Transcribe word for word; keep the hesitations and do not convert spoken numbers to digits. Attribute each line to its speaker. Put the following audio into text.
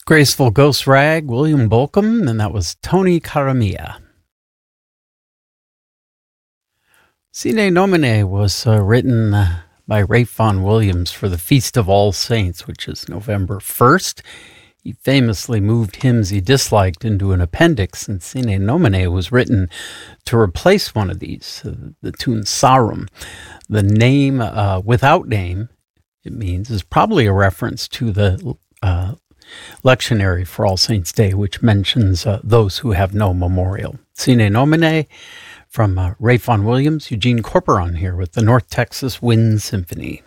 Speaker 1: Graceful Ghost Rag, William Bolcom, and that was Tony Caramia. Sine Nomine was uh, written uh, by Ralph Vaughan Williams for the Feast of All Saints, which is November first. He famously moved hymns he disliked into an appendix, and Sine Nomine was written to replace one of these, uh, the tune Sarum. The name, uh, without name, it means, is probably a reference to the uh, lectionary for All Saints' Day, which mentions uh, those who have no memorial. Sine Nomine from uh, Ralph Vaughan Williams, Eugene Corporon here with the North Texas Wind Symphony.